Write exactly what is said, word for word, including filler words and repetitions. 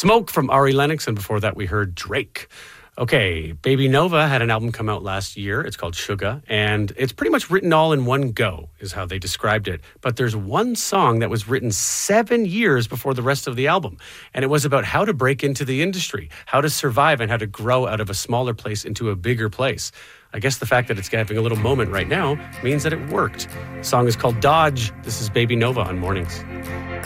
Smoke from Ari Lennox, and before that we heard Drake. Okay, Baby Nova had an album come out last year. It's called Sugar, and it's pretty much written all in one go, is how they described it. But there's one song that was written seven years before the rest of the album, and it was about how to break into the industry, how to survive, and how to grow out of a smaller place into a bigger place. I guess the fact that it's having a little moment right now means that it worked. The song is called Dodge. This is Baby Nova on Mornings.